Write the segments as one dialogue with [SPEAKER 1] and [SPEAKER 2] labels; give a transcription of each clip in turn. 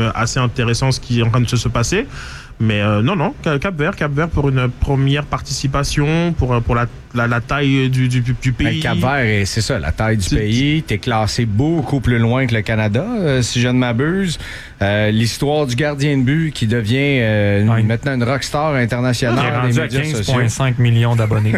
[SPEAKER 1] assez intéressant ce qui est en train de se passer. Mais non, Cap-Vert pour une première participation, pour la taille du pays.
[SPEAKER 2] Cap-Vert, c'est ça, la taille du pays. T'es classé beaucoup plus loin que le Canada, si je ne m'abuse. L'histoire du gardien de but qui devient maintenant une rockstar internationale.
[SPEAKER 3] Il est rendu à 15,5 millions d'abonnés.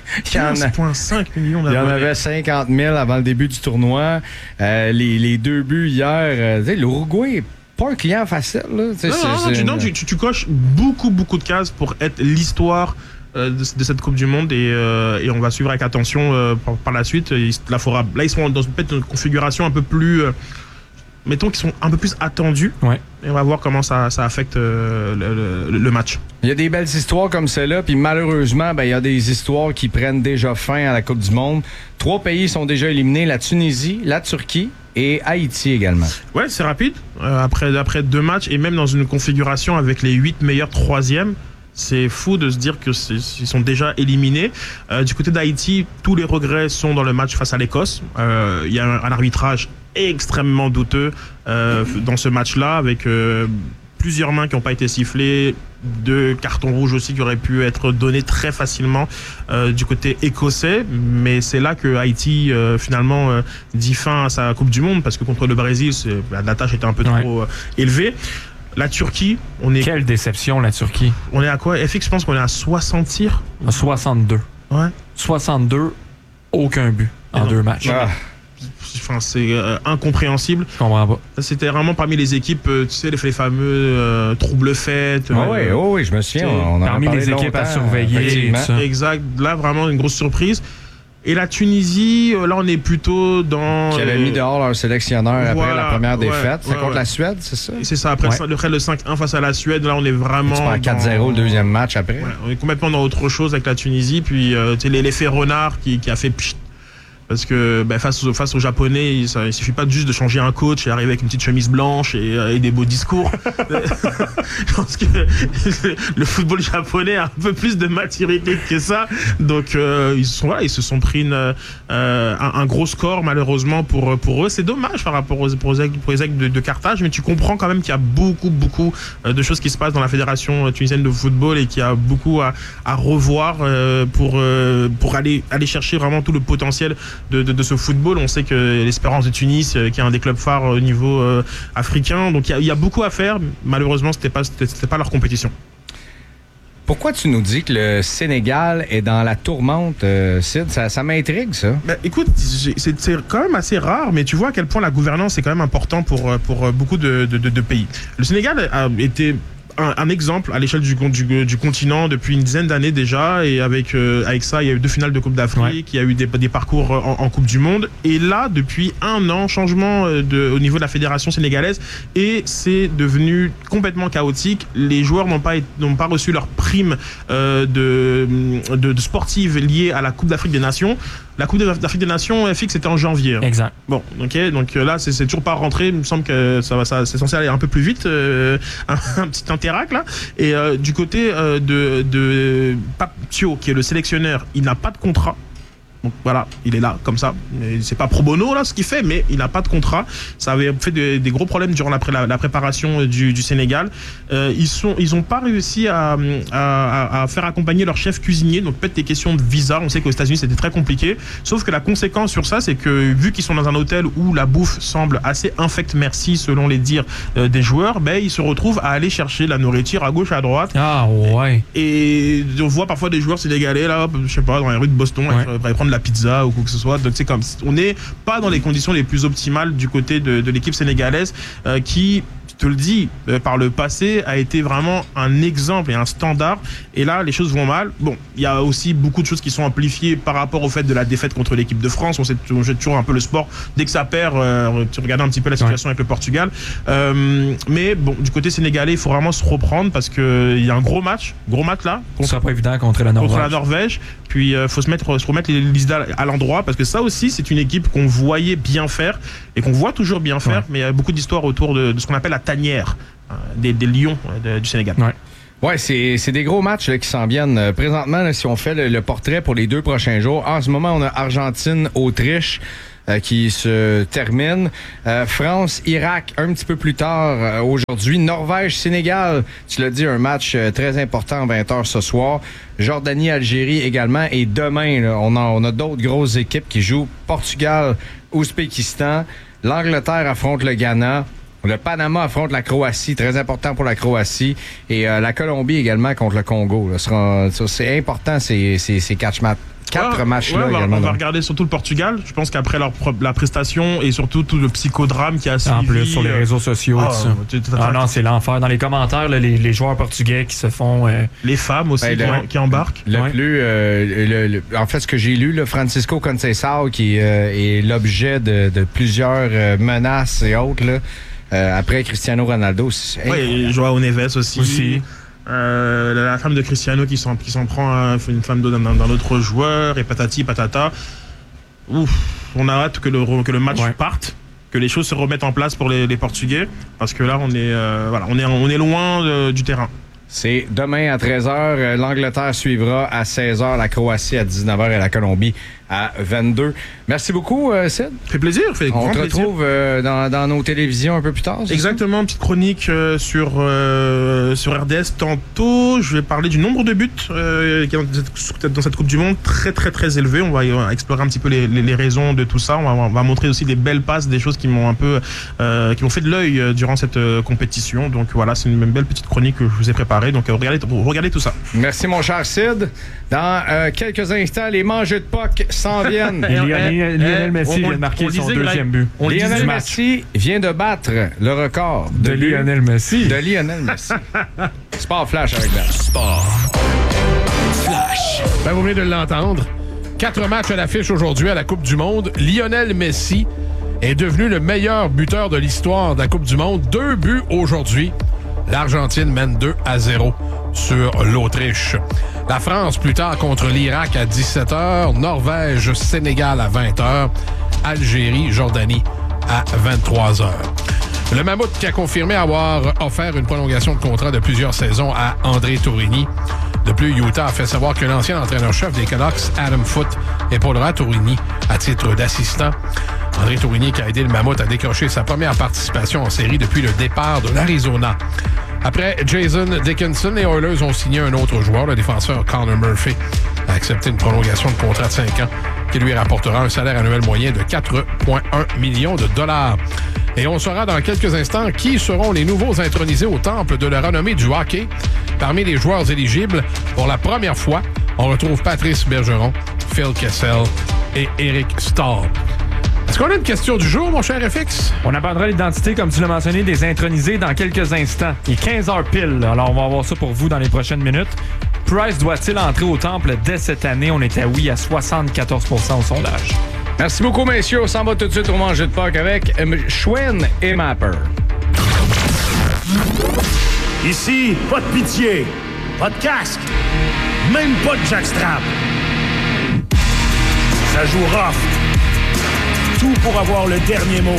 [SPEAKER 1] 15,5 millions d'abonnés.
[SPEAKER 2] Il y en avait 50 000 avant le début du tournoi. Les 2 buts hier. L'Uruguay, pas un client facile. Là.
[SPEAKER 1] Non, tu coches beaucoup de cases pour être l'histoire de cette Coupe du Monde et on va suivre avec attention par la suite. Là, ils sont dans une configuration un peu plus... mettons qu'ils sont un peu plus attendus.
[SPEAKER 3] Ouais.
[SPEAKER 1] Et on va voir comment ça affecte le match.
[SPEAKER 2] Il y a des belles histoires comme celle-là, puis malheureusement, il y a des histoires qui prennent déjà fin à la Coupe du Monde. 3 pays sont déjà éliminés, la Tunisie, la Turquie et Haïti également.
[SPEAKER 1] Ouais, c'est rapide. Après 2 matchs et même dans une configuration avec les 8 meilleurs 3e, c'est fou de se dire qu'ils sont déjà éliminés. Du côté d'Haïti, tous les regrets sont dans le match face à l'Écosse. Il y a un arbitrage extrêmement douteux dans ce match-là, avec plusieurs mains qui n'ont pas été sifflées, 2 cartons rouges aussi qui auraient pu être donnés très facilement du côté écossais. Mais c'est là que Haïti finalement dit fin à sa Coupe du Monde, parce que contre le Brésil, la tâche était un peu trop élevée. La Turquie,
[SPEAKER 3] Quelle déception, la Turquie.
[SPEAKER 1] On est à quoi? FX, je pense qu'on est à 60 tirs.
[SPEAKER 3] 62.
[SPEAKER 1] Ouais.
[SPEAKER 3] 62, aucun but en 2 matchs.
[SPEAKER 1] Enfin, c'est incompréhensible.
[SPEAKER 3] Je comprends pas.
[SPEAKER 1] C'était vraiment parmi les équipes, tu sais, les fameux troubles faits.
[SPEAKER 2] Oui, je me souviens. On a
[SPEAKER 3] parmi les équipes à surveiller.
[SPEAKER 1] Exact. Là, vraiment une grosse surprise. Et la Tunisie, là, on est plutôt dans...
[SPEAKER 2] Qui avait mis dehors leur sélectionneur après la première défaite. C'est contre la Suède, c'est ça?
[SPEAKER 1] C'est ça. Après le 5-1 face à la Suède, là, on est vraiment...
[SPEAKER 2] Tu prends 4-0 le deuxième match après.
[SPEAKER 1] Ouais, on est complètement dans autre chose avec la Tunisie. Puis, tu sais, l'effet renard qui a fait... Parce que face aux Japonais, il suffit pas juste de changer un coach et arriver avec une petite chemise blanche et des beaux discours. Je pense que le football japonais a un peu plus de maturité que ça. Donc ils se sont pris un gros score malheureusement pour eux. C'est dommage par rapport aux Aigles de Carthage, mais tu comprends quand même qu'il y a beaucoup de choses qui se passent dans la fédération tunisienne de football et qu'il y a beaucoup à revoir pour aller chercher vraiment tout le potentiel de ce football. On sait que l'Espérance de Tunis, qui est un des clubs phares au niveau africain, donc il y a beaucoup à faire. Malheureusement, c'était pas leur compétition.
[SPEAKER 2] Pourquoi tu nous dis que le Sénégal est dans la tourmente, Sid? Ça m'intrigue, ça.
[SPEAKER 1] Écoute, c'est quand même assez rare, mais tu vois à quel point la gouvernance est quand même important pour beaucoup de pays. Le Sénégal a été un exemple à l'échelle du continent depuis une dizaine d'années déjà, et avec ça il y a eu 2 finales de Coupe d'Afrique, il y a eu des parcours en Coupe du Monde, et là depuis 1 an, changement au niveau de la fédération sénégalaise, et c'est devenu complètement chaotique. Les joueurs n'ont pas reçu leur prime de sportives liées à la Coupe d'Afrique des Nations. La Coupe d'Afrique des Nations, FX, c'était en janvier.
[SPEAKER 3] Exact.
[SPEAKER 1] Bon, ok, donc là, c'est toujours pas rentré. Il me semble que c'est censé aller un peu plus vite, un petit interact là. Et du côté de Pape Thio, qui est le sélectionneur, il n'a pas de contrat. Donc voilà, il est là comme ça. C'est pas pro bono là ce qu'il fait, mais il n'a pas de contrat. Ça avait fait des gros problèmes durant la préparation du Sénégal. Ils ont pas réussi à faire accompagner leur chef cuisinier. Donc peut-être des questions de visa. On sait qu'aux États-Unis c'était très compliqué. Sauf que la conséquence sur ça, c'est que vu qu'ils sont dans un hôtel où la bouffe semble assez infect merci selon les dires des joueurs, ils se retrouvent à aller chercher la nourriture à gauche à droite.
[SPEAKER 3] Ah ouais.
[SPEAKER 1] Et on voit parfois des joueurs sénégalais là, je sais pas, dans les rues de Boston, pour prendre la pizza ou quoi que ce soit. Donc c'est comme on n'est pas dans les conditions les plus optimales du côté de l'équipe sénégalaise qui, je te le dis, par le passé a été vraiment un exemple et un standard, et là les choses vont mal. Bon, il y a aussi beaucoup de choses qui sont amplifiées par rapport au fait de la défaite contre l'équipe de France. On jette toujours un peu le sport dès que ça perd. Tu regardes un petit peu la situation avec le Portugal, mais bon, du côté sénégalais il faut vraiment se reprendre, parce que il y a un gros match là,
[SPEAKER 3] ce sera pas évident contre la
[SPEAKER 1] Norvège. Puis faut se remettre les listes à l'endroit, parce que ça aussi c'est une équipe qu'on voyait bien faire et qu'on voit toujours bien faire, mais il y a beaucoup d'histoires autour de ce qu'on appelle la tanière des lions du Sénégal.
[SPEAKER 2] Ouais, c'est des gros matchs là, qui s'en viennent. Présentement, là, si on fait le portrait pour les 2 prochains jours, en ce moment, on a Argentine-Autriche. qui se termine. France-Irak, un petit peu plus tard aujourd'hui. Norvège-Sénégal, tu l'as dit, un match très important, 20h ce soir. Jordanie-Algérie également. Et demain, là, on a d'autres grosses équipes qui jouent. Portugal-Ouzbékistan. L'Angleterre affronte le Ghana. Le Panama affronte la Croatie, très important pour la Croatie. Et la Colombie également contre le Congo. Là, c'est important, ces quatre matchs-là également.
[SPEAKER 1] On va regarder surtout le Portugal. Je pense qu'après la prestation et surtout tout le psychodrame qui a suivi.
[SPEAKER 3] En plus, sur les réseaux sociaux, tout ça. Non, c'est l'enfer. Dans les commentaires, là, les joueurs portugais qui se font...
[SPEAKER 1] Les femmes aussi qui embarquent.
[SPEAKER 2] En fait, ce que j'ai lu, là, Francisco Conceição, qui est l'objet de plusieurs menaces et autres, là, après Cristiano Ronaldo.
[SPEAKER 1] Oui, Joao Neves aussi. La femme de Cristiano qui s'en prend à une femme d'un autre joueur et patati patata. Ouf, on a hâte que le match parte, que les choses se remettent en place pour les Portugais, parce que là on est loin du terrain.
[SPEAKER 2] C'est demain à 13h. L'Angleterre suivra à 16h, la Croatie à 19h et la Colombie à 22. Merci beaucoup, Sid.
[SPEAKER 1] Ça fait plaisir.
[SPEAKER 2] On te retrouve dans nos télévisions un peu plus tard.
[SPEAKER 1] Exactement, une petite chronique sur RDS tantôt. Je vais parler du nombre de buts dans cette Coupe du Monde, très très très élevé. On va explorer un petit peu les raisons de tout ça. On va montrer aussi des belles passes, des choses qui m'ont un peu qui m'ont fait de l'œil durant cette compétition. Donc voilà, c'est une belle petite chronique que je vous ai préparée. Donc regardez tout ça.
[SPEAKER 2] Merci mon cher Sid. Dans quelques instants, les mangeux de puck s'en viennent.
[SPEAKER 3] Lionel Messi vient de marquer son deuxième but.
[SPEAKER 2] Lionel Messi vient de battre le record
[SPEAKER 3] de Lionel Messi.
[SPEAKER 2] Sport Flash avec la
[SPEAKER 4] Sport Flash.
[SPEAKER 5] Vous venez de l'entendre. 4 matchs à l'affiche aujourd'hui à la Coupe du Monde. Lionel Messi est devenu le meilleur buteur de l'histoire de la Coupe du Monde. 2 buts aujourd'hui. L'Argentine mène 2-0 sur l'Autriche. La France, plus tard, contre l'Irak à 17h. Norvège, Sénégal à 20h. Algérie, Jordanie à 23h. Le Mammouth qui a confirmé avoir offert une prolongation de contrat de plusieurs saisons à André Tourigny. De plus, Utah a fait savoir que l'ancien entraîneur-chef des Canucks, Adam Foote, épaulera Tourigny à titre d'assistant. André Tourigny qui a aidé le Mammouth à décrocher sa première participation en série depuis le départ de l'Arizona. Après Jason Dickinson, les Oilers ont signé un autre joueur, le défenseur Connor Murphy, a accepté une prolongation de contrat de 5 ans qui lui rapportera un salaire annuel moyen de 4,1 millions de dollars. Et on saura dans quelques instants qui seront les nouveaux intronisés au temple de la renommée du hockey. Parmi les joueurs éligibles, pour la première fois, on retrouve Patrice Bergeron, Phil Kessel et Eric Stahl. Est-ce qu'on a une question du jour, mon cher FX?
[SPEAKER 3] On apprendra l'identité, comme tu l'as mentionné, des intronisés dans quelques instants. Il est 15h pile, alors on va avoir ça pour vous dans les prochaines minutes. Price doit-il entrer au temple dès cette année? On est à oui à 74% au sondage.
[SPEAKER 2] Merci beaucoup, messieurs. On s'en va tout de suite au manger de puck avec Schwinn et Mapper.
[SPEAKER 6] Ici, pas de pitié, pas de casque, même pas de jackstrap. Ça joue rough. Tout pour avoir le dernier mot.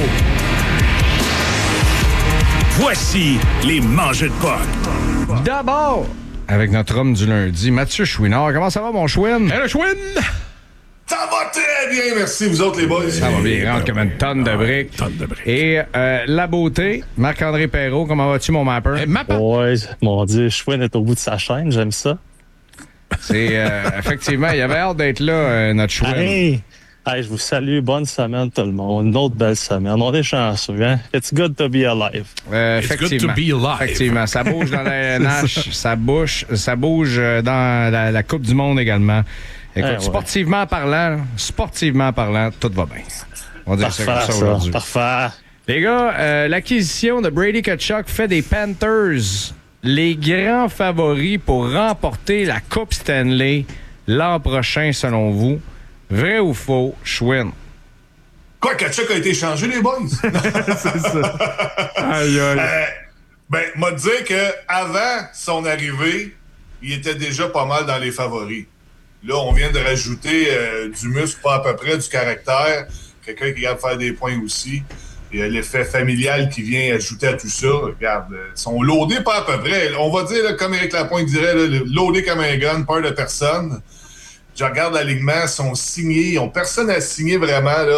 [SPEAKER 6] Voici les mangeux de puck.
[SPEAKER 2] D'abord, avec notre homme du lundi, Mathieu Chouinard. Comment ça va, mon Schwinn?
[SPEAKER 5] Hey, le Schwinn!
[SPEAKER 7] Ça va très bien, merci, vous autres, les boys.
[SPEAKER 2] Ça va bien, il rentre comme une tonne de briques. Et la beauté, Marc-André Perrault, comment vas-tu, mon Mapper?
[SPEAKER 8] Ouais, mon Dieu, Schwinn est au bout de sa chaîne, j'aime ça.
[SPEAKER 2] C'est effectivement, il avait hâte d'être là, notre Schwinn.
[SPEAKER 8] Hey, je vous salue, bonne semaine tout le monde, une autre belle semaine. On est chanceux, hein? It's good to be alive.
[SPEAKER 5] It's good to be alive.
[SPEAKER 2] Effectivement, ça bouge dans la NH, ça bouge dans la Coupe du Monde également. Écoute, sportivement parlant, tout va bien. On va dire ça comme ça aujourd'hui.
[SPEAKER 8] Parfait.
[SPEAKER 2] Les gars, l'acquisition de Brady Tkachuk fait des Panthers les grands favoris pour remporter la Coupe Stanley l'an prochain, selon vous. Vrai ou faux, Schwinn?
[SPEAKER 7] Quoi, Tkachuk a été changé, les boys?
[SPEAKER 3] C'est ça. Aïe, aïe.
[SPEAKER 7] M'a dit qu'avant son arrivée, il était déjà pas mal dans les favoris. Là, on vient de rajouter du muscle, pas à peu près, du caractère. Quelqu'un qui vient faire des points aussi. Il y a l'effet familial qui vient ajouter à tout ça. Regarde, ils sont loadés pas à peu près. On va dire, là, comme Éric Lapointe dirait, là, loadés comme un gun, peur de personne. Je regarde l'alignement, ils sont signés. Ils n'ont personne à signer vraiment là,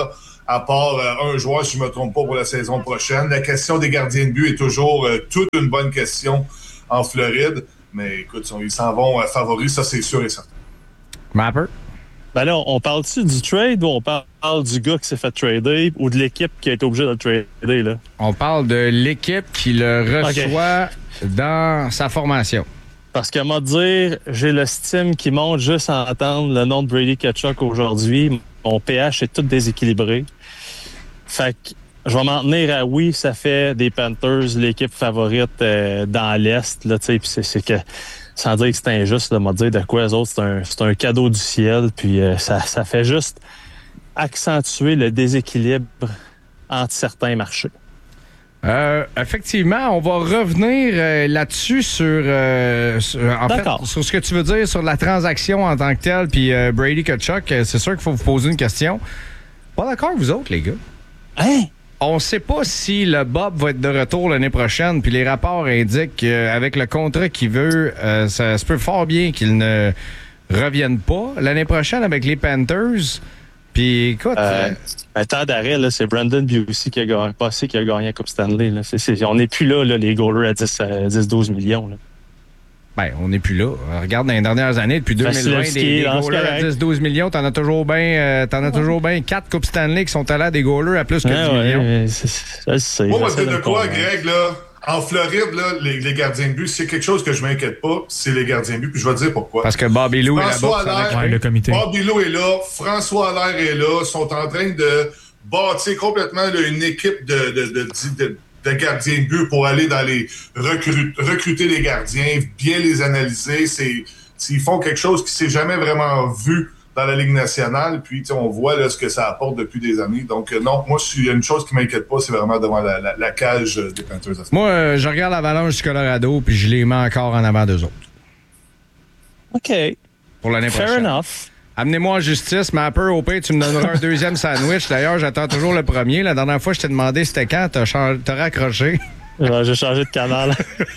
[SPEAKER 7] à part un joueur, si je ne me trompe pas, pour la saison prochaine. La question des gardiens de but est toujours toute une bonne question en Floride. Mais écoute, ils s'en vont favoris, ça c'est sûr et certain.
[SPEAKER 2] Mapper?
[SPEAKER 8] Ben là, on parle-tu du trade ou on parle du gars qui s'est fait trader ou de l'équipe qui a été obligée de le trader, là?
[SPEAKER 2] On parle de l'équipe qui le reçoit dans sa formation.
[SPEAKER 8] Parce qu'à moi dire, j'ai le Steam qui monte juste à entendre le nom de Brady Tkachuk aujourd'hui. Mon pH est tout déséquilibré. Fait que je vais m'en tenir à oui, ça fait des Panthers l'équipe favorite dans l'Est. Là, puis c'est que, sans dire que c'est injuste, de me dire de quoi les autres, c'est un cadeau du ciel. Puis ça fait juste accentuer le déséquilibre entre certains marchés.
[SPEAKER 2] Effectivement, on va revenir là-dessus sur ce que tu veux dire sur la transaction en tant que telle, puis Brady Tkachuk. C'est sûr qu'il faut vous poser une question. Pas d'accord avec vous autres, les gars?
[SPEAKER 8] Hein?
[SPEAKER 2] On ne sait pas si le Bob va être de retour l'année prochaine, puis les rapports indiquent qu'avec le contrat qu'il veut, ça se peut fort bien qu'il ne revienne pas l'année prochaine avec les Panthers. Puis écoute...
[SPEAKER 8] temps d'arrêt, là, c'est Brandon Busey qui a gagné la Coupe Stanley. Là. On n'est plus là, les goalers à 10-12 millions. Là.
[SPEAKER 2] Ben, on n'est plus là. Regarde, dans les dernières années, depuis 2020, des goalers à 10-12 millions, t'en as toujours bien 4 Coupes Stanley qui sont allés à des goalers à plus que 10 millions.
[SPEAKER 7] Moi, de quoi, Greg, là, en Floride, là, les gardiens de but, c'est quelque chose que je m'inquiète pas, c'est les gardiens de but, puis je vais te dire pourquoi.
[SPEAKER 2] Parce que Bobby Lou est là-bas.
[SPEAKER 3] Le comité.
[SPEAKER 7] Bobby Lou est là, François Allaire est là, sont en train de bâtir complètement là, une équipe de gardiens de but pour aller dans les recruter les gardiens, bien les analyser. Ils font quelque chose qui s'est jamais vraiment vu dans la Ligue nationale, puis on voit là, ce que ça apporte depuis des années. Donc non, moi, il y a une chose qui m'inquiète pas, c'est vraiment devant la cage des Panthers.
[SPEAKER 2] Moi, je regarde l'Avalanche du Colorado, puis je les mets encore en avant d'eux autres.
[SPEAKER 8] OK.
[SPEAKER 2] Pour l'année prochaine.
[SPEAKER 8] Fair enough.
[SPEAKER 2] Amenez-moi en justice, Mapper, au pire, tu me donneras un deuxième sandwich. D'ailleurs, j'attends toujours le premier. La dernière fois, je t'ai demandé c'était quand, t'as raccroché.
[SPEAKER 8] J'ai changé de canal.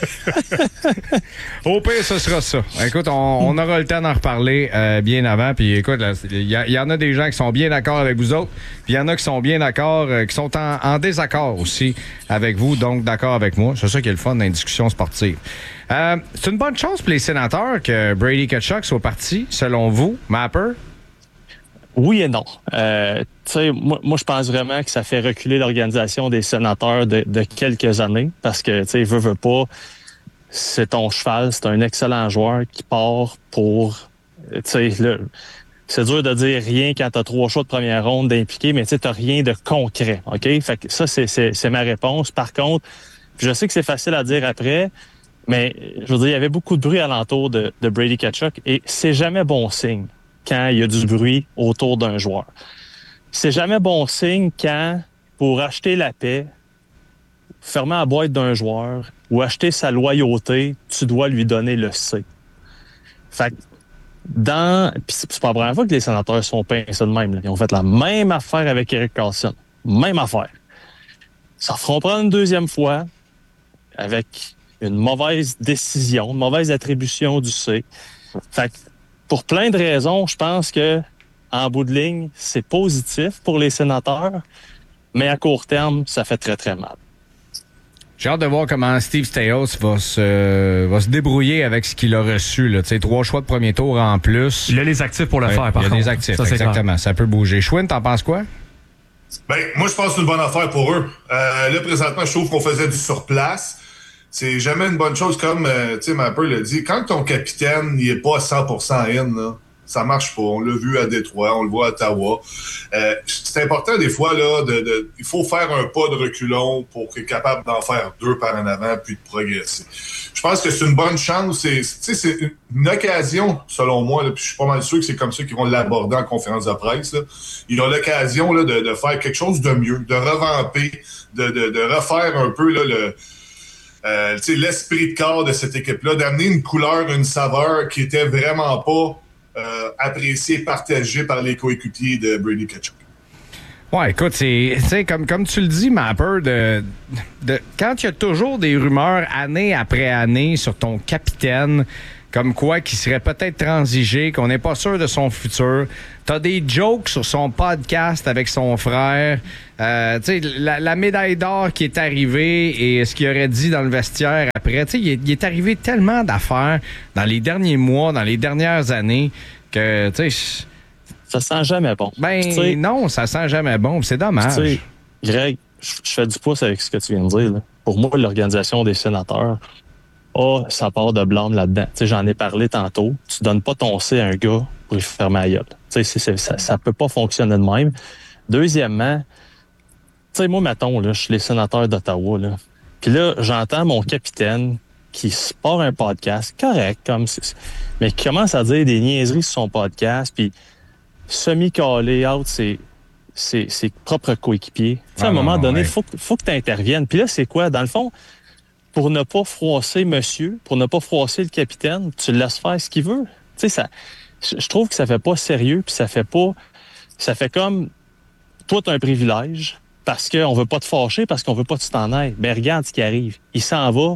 [SPEAKER 2] Au pire, ce sera ça. Écoute, on aura le temps d'en reparler bien avant. Puis écoute, il y en a des gens qui sont bien d'accord avec vous autres. Puis il y en a qui sont bien d'accord, qui sont en désaccord aussi avec vous, donc d'accord avec moi. C'est ça qui est le fun dans les discussions sportives. C'est une bonne chose pour les Sénateurs que Brady Tkachuk soit parti, selon vous, Mapper?
[SPEAKER 8] Oui et non. Moi, je pense vraiment que ça fait reculer l'organisation des Sénateurs de quelques années parce que, tu sais, veut pas, c'est ton cheval, c'est un excellent joueur qui part pour, tu sais, c'est dur de dire rien quand t'as 3 choix de première ronde d'impliquer, mais tu sais, t'as rien de concret, OK? Fait que ça, c'est ma réponse. Par contre, je sais que c'est facile à dire après, mais je veux dire, il y avait beaucoup de bruit alentour de Brady Tkachuk et c'est jamais bon signe quand il y a du bruit autour d'un joueur. C'est jamais bon signe quand, pour acheter la paix, fermer la boîte d'un joueur ou acheter sa loyauté, tu dois lui donner le C. Fait que puis c'est pas la première fois que les Sénateurs sont pincés de même. Là. Ils ont fait la même affaire avec Erik Karlsson. Même affaire. Ça feront prendre une deuxième fois avec une mauvaise décision, une mauvaise attribution du C. Fait que pour plein de raisons, je pense que en bout de ligne, c'est positif pour les Sénateurs, mais à court terme, ça fait très, très mal.
[SPEAKER 2] J'ai hâte de voir comment Steve Staios va se débrouiller avec ce qu'il a reçu. Là. 3 choix de premier tour en plus.
[SPEAKER 3] Il a les actifs pour le faire, par contre.
[SPEAKER 2] Il a des actifs, ça, exactement. Ça peut bouger. Chouin, t'en penses quoi?
[SPEAKER 7] Ben, moi, je pense que c'est une bonne affaire pour eux. Là, présentement, je trouve qu'on faisait du surplace. C'est jamais une bonne chose, comme Mapper l'a dit. Quand ton capitaine il est pas à 100% in, là, ça marche pas. On l'a vu à Détroit, on le voit à Ottawa. C'est important des fois, là, il faut faire un pas de reculon pour être capable d'en faire 2 par en avant puis de progresser. Je pense que c'est une bonne chance. C'est une occasion, selon moi, là, puis je suis pas mal sûr que c'est comme ça qu'ils vont l'aborder en conférence de presse. Là. Ils ont l'occasion là, de faire quelque chose de mieux, de revamper, de refaire un peu là, l'esprit de corps de cette équipe-là, d'amener une couleur, une saveur qui était vraiment pas appréciée, partagée par les coéquipiers de Brady Tkachuk.
[SPEAKER 2] Ouais, écoute, c'est comme tu le dis, Mapper, quand il y a toujours des rumeurs année après année sur ton capitaine, comme quoi qu'il serait peut-être transigé, qu'on n'est pas sûr de son futur. T'as des jokes sur son podcast avec son frère. Tu sais, la médaille d'or qui est arrivée et ce qu'il aurait dit dans le vestiaire après. Tu sais, il est arrivé tellement d'affaires dans les derniers mois, dans les dernières années, que, tu sais...
[SPEAKER 8] Ça sent jamais bon.
[SPEAKER 2] Ben
[SPEAKER 8] t'sais,
[SPEAKER 2] non, ça sent jamais bon. C'est dommage.
[SPEAKER 8] Tu sais, Greg, je fais du pouce avec ce que tu viens de dire. Là. Pour moi, l'organisation des sénateurs a sa part de blâme là-dedans. Tu sais, j'en ai parlé tantôt. Tu donnes pas ton C à un gars pour lui fermer la gueule. Tu sais, ça peut pas fonctionner de même. Deuxièmement, tu sais, moi, mettons, là, je suis les sénateurs d'Ottawa. Là. Puis là, j'entends mon capitaine qui se part un podcast, correct, mais qui commence à dire des niaiseries sur son podcast, puis semi-calé out ses propres coéquipiers. Tu sais, à un moment donné, il faut que tu interviennes. Puis là, c'est quoi? Dans le fond, pour ne pas froisser monsieur, pour ne pas froisser le capitaine, tu le laisses faire ce qu'il veut. Tu sais, je trouve que ça fait pas sérieux, puis ça fait comme, toi, tu as un privilège, parce qu'on veut pas te fâcher, parce qu'on veut pas que tu t'en ailles. Mais regarde ce qui arrive. Il s'en va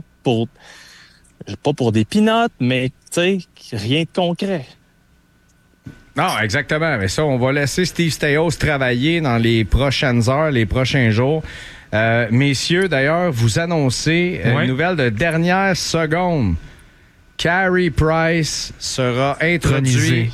[SPEAKER 8] pas pour des peanuts, mais, tu sais, rien de concret.
[SPEAKER 2] Non, exactement. Mais ça, on va laisser Steve Staios travailler dans les prochaines heures, les prochains jours. Messieurs, d'ailleurs, vous annoncez une nouvelle de dernière seconde. Carey Price sera intronisé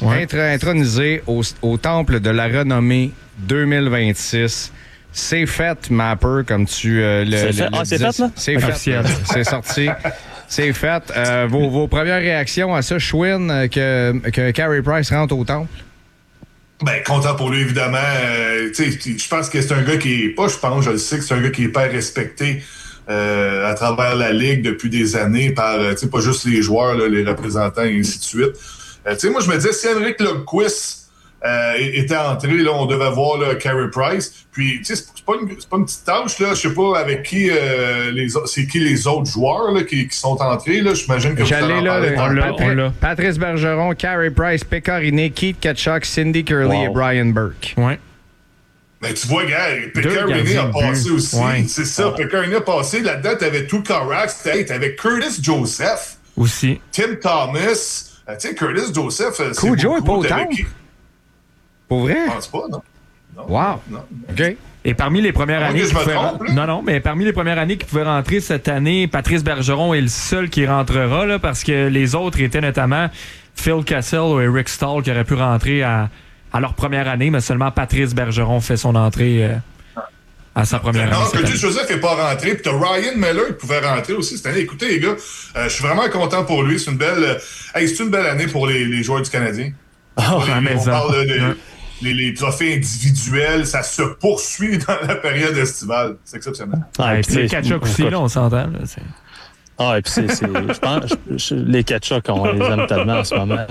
[SPEAKER 2] au Temple de la Renommée 2026. C'est fait, Mapper, comme tu le
[SPEAKER 8] disais. C'est fait, là?
[SPEAKER 2] C'est fait. C'est sorti. C'est fait. Vos premières réactions à ça, Schwinn, que Carey Price rentre au Temple?
[SPEAKER 7] Ben, content pour lui, évidemment. Je pense que c'est un gars qui est pas, je le sais que c'est un gars qui est pas respecté à travers la Ligue depuis des années par, pas juste les joueurs, là, les représentants et ainsi de suite. Moi, je me disais, si Henrik Lundqvist était entré, là, on devait voir là, Carey Price. Puis, tu sais, c'est pas une petite tâche, là. Je sais pas avec qui c'est qui les autres joueurs là, qui sont entrés. Là. J'imagine que
[SPEAKER 2] j'allais
[SPEAKER 7] on
[SPEAKER 2] l'a. Patrice Bergeron, Carey Price, Pekka Rinne, Keith Tkachuk, Cindy Curley et Brian Burke.
[SPEAKER 3] Ouais.
[SPEAKER 7] Ben, tu vois, gars, Pekka Rinne a passé aussi. Ouais. C'est ça, Pekka Rinne a passé. Là-dedans, t'avais tout Carax, t'avais Curtis Joseph.
[SPEAKER 3] Aussi.
[SPEAKER 7] Tim Thomas. Tu sais, Curtis Joseph,
[SPEAKER 2] c'est Joe est pas autant. Pour vrai?
[SPEAKER 7] Je pense pas, non.
[SPEAKER 2] Wow.
[SPEAKER 7] Non.
[SPEAKER 2] OK.
[SPEAKER 3] Et parmi les premières années parmi les premières années qui pouvaient rentrer cette année, Patrice Bergeron est le seul qui rentrera là, parce que les autres étaient notamment Phil Kessel ou Eric Stahl qui auraient pu rentrer à leur première année, mais seulement Patrice Bergeron fait son entrée à sa première année.
[SPEAKER 7] Non, Curtis Joseph n'est pas rentré. Puis t'as Ryan Miller qui pouvait rentrer aussi cette année. Écoutez, les gars, je suis vraiment content pour lui. C'est une belle année pour les joueurs du Canadien. On parle les trophées individuels, ça se poursuit dans la période estivale. C'est exceptionnel.
[SPEAKER 3] Et puis les Tkachuk aussi, là, on s'entend. Là,
[SPEAKER 8] et puis je pense les Tkachuk, on les aime tellement en ce moment.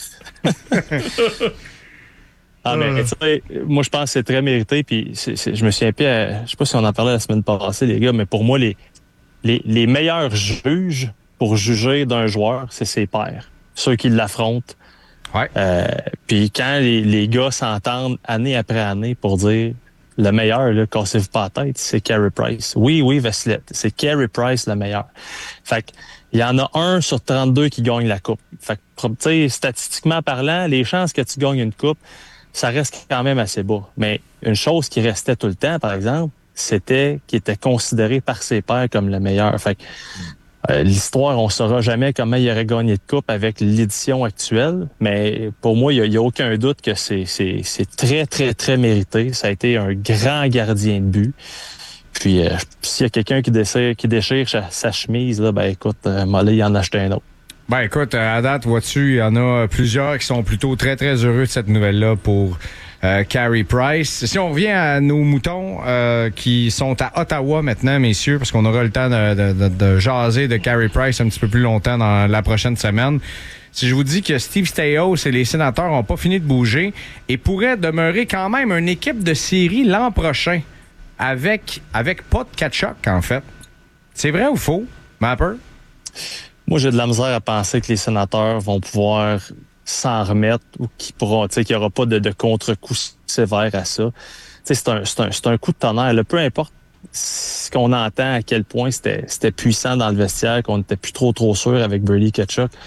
[SPEAKER 8] Mais tu sais, moi, je pense que c'est très mérité. Puis je me souviens plus, je sais pas si on en parlait la semaine passée, les gars, mais pour moi, les meilleurs juges pour juger d'un joueur, c'est ses pairs. Ceux qui l'affrontent.
[SPEAKER 2] Ouais.
[SPEAKER 8] Puis quand les gars s'entendent année après année pour dire le meilleur, là, cassez-vous pas la tête, c'est Carey Price. Oui, Vassilette, c'est Carey Price le meilleur. Fait que il y en a 1 sur 32 qui gagne la coupe. Fait que, tu sais, statistiquement parlant, les chances que tu gagnes une coupe, ça reste quand même assez bas. Mais une chose qui restait tout le temps, par exemple, c'était qu'il était considéré par ses pairs comme le meilleur. Fait que l'histoire, on ne saura jamais comment il aurait gagné de coupe avec l'édition actuelle, mais pour moi, il n'y a aucun doute que c'est très, très, très mérité. Ça a été un grand gardien de but. Puis, s'il y a quelqu'un qui déchire sa chemise, là, ben écoute, Mollet, il en a acheté un autre.
[SPEAKER 2] Ben écoute, à date, vois-tu, il y en a plusieurs qui sont plutôt très, très heureux de cette nouvelle-là pour Carey Price. Si on revient à nos moutons qui sont à Ottawa maintenant, messieurs, parce qu'on aura le temps de jaser de Carey Price un petit peu plus longtemps dans la prochaine semaine. Si je vous dis que Steve Staios et les Sénateurs n'ont pas fini de bouger et pourraient demeurer quand même une équipe de série l'an prochain avec pas de Tkachuk, en fait. C'est vrai ou faux, Mapper?
[SPEAKER 8] Moi, j'ai de la misère à penser que les Sénateurs vont pouvoir s'en remettre ou qu'il n'y aura pas de contre-coup sévère à ça. C'est un coup de tonnerre. Là. Peu importe ce qu'on entend, à quel point c'était puissant dans le vestiaire, qu'on n'était plus trop sûr avec Brady Tkachuk.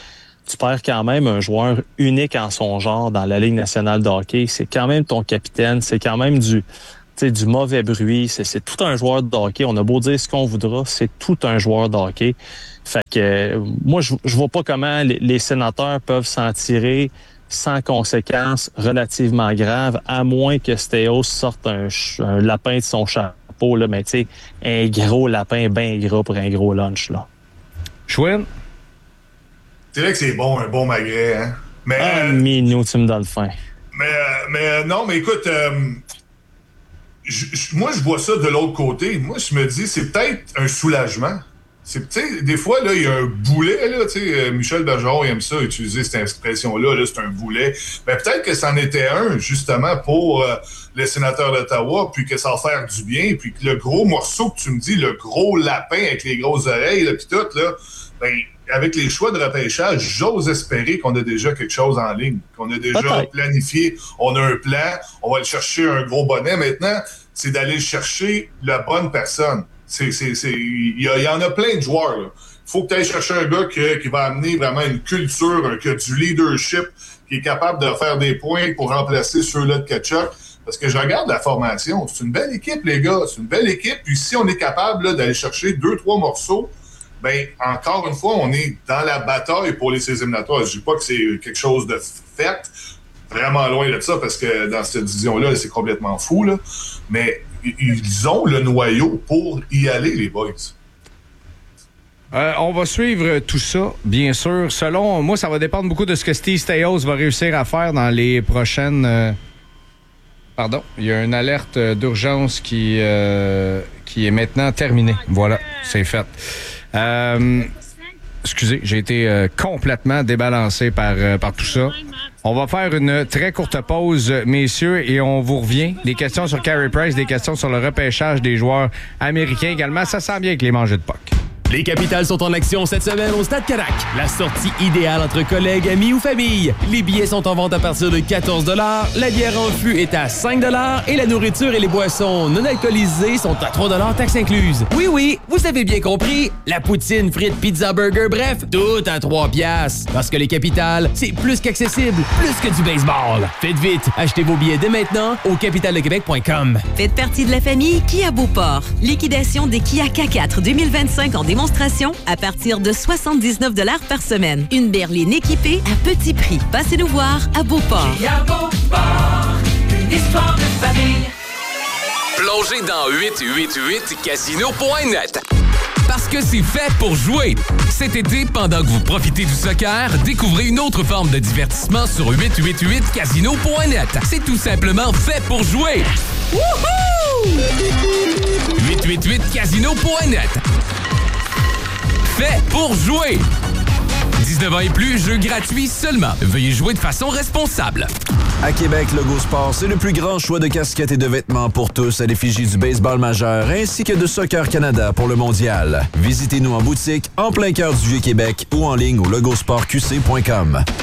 [SPEAKER 8] tu perds quand même un joueur unique en son genre dans la Ligue nationale de hockey. C'est quand même ton capitaine, c'est quand même du mauvais bruit. C'est tout un joueur de hockey. On a beau dire ce qu'on voudra, c'est tout un joueur de hockey. Fait que moi, je vois pas comment les sénateurs peuvent s'en tirer sans conséquences relativement graves, à moins que Stéos sorte un lapin de son chapeau, là, mais tu sais, un gros lapin bien gras pour un gros lunch, là.
[SPEAKER 2] Chouin?
[SPEAKER 7] C'est vrai que c'est bon, un bon magret, hein? Mais,
[SPEAKER 8] minou, tu me donnes faim.
[SPEAKER 7] Mais non, mais écoute, moi, je vois ça de l'autre côté. Moi, je me dis, c'est peut-être un soulagement. Des fois, là, il y a un boulet, là, Michel Bergeron aime ça, utiliser cette expression-là, là, c'est un boulet. Ben, peut-être que c'en était un, justement, pour les sénateurs d'Ottawa, puis que ça va faire du bien, puis que le gros morceau que tu me dis, le gros lapin avec les grosses oreilles, puis tout, là, ben, avec les choix de repêchage, j'ose espérer qu'on a déjà quelque chose en ligne, qu'on a déjà planifié. On a un plan, on va aller chercher un gros bonnet. Maintenant, c'est d'aller chercher la bonne personne. Il y en a plein de joueurs. Il faut que tu ailles chercher un gars qui va amener vraiment une culture, qui a du leadership, qui est capable de faire des points pour remplacer ceux-là de Tkachuk. Parce que je regarde la formation. C'est une belle équipe, les gars. C'est une belle équipe. Puis si on est capable là, d'aller chercher 2-3 morceaux, ben encore une fois, on est dans la bataille pour les séries éliminatoires. Je dis pas que c'est quelque chose de fait. Vraiment loin de ça, parce que dans cette division-là, c'est complètement fou, là. Mais ils ont le noyau pour y aller, les boys.
[SPEAKER 2] On va suivre tout ça, bien sûr. Selon moi, ça va dépendre beaucoup de ce que Steve Staios va réussir à faire dans les prochaines... Pardon, il y a une alerte d'urgence qui est maintenant terminée. Voilà, c'est fait. Excusez, j'ai été complètement débalancé par tout ça. On va faire une très courte pause, messieurs, et on vous revient. Des questions sur Carey Price, des questions sur le repêchage des joueurs américains également. Ça sent bien avec les mangeux de POC.
[SPEAKER 9] Les Capitals sont en action cette semaine au Stade Carac. La sortie idéale entre collègues, amis ou famille. Les billets sont en vente à partir de 14 $. La bière en fût est à 5 $ et la nourriture et les boissons non alcoolisées sont à 3 $, taxes incluses. Oui, vous avez bien compris. La poutine, frites, pizza, burger, bref, tout à 3 $. Parce que les Capitals, c'est plus qu'accessible, plus que du baseball. Faites vite, achetez vos billets dès maintenant au capitaldequebec.com.
[SPEAKER 10] Faites partie de la famille Kia Beauport. Liquidation des Kia K4 2025 en démonstration à partir de 79 $ par semaine. Une berline équipée à petit prix. Passez nous voir à Beauport.
[SPEAKER 4] Kia Beauport, une histoire de famille.
[SPEAKER 11] Plongez dans 888casino.net. Parce que c'est fait pour jouer. Cet été, pendant que vous profitez du soccer, découvrez une autre forme de divertissement sur 888casino.net. C'est tout simplement fait pour jouer. Wouhou! 888casino.net. Fait pour jouer. 19 ans et plus, jeu gratuit seulement. Veuillez jouer de façon responsable.
[SPEAKER 12] À Québec, Logo Sport, c'est le plus grand choix de casquettes et de vêtements pour tous à l'effigie du baseball majeur ainsi que de Soccer Canada pour le mondial. Visitez-nous en boutique, en plein cœur du Vieux-Québec ou en ligne au logosportqc.com.